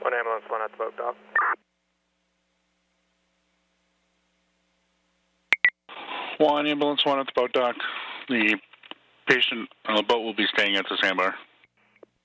One ambulance, one at the boat dock. One ambulance, one at the boat dock. The patient on the boat will be staying at the sandbar.